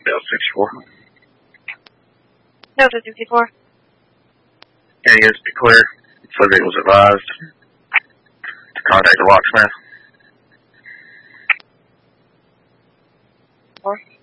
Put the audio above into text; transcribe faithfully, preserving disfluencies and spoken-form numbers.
Delta sixty-four. Delta sixty-four. Can you guys be clear? Subject was advised to contact the locksmith. Four.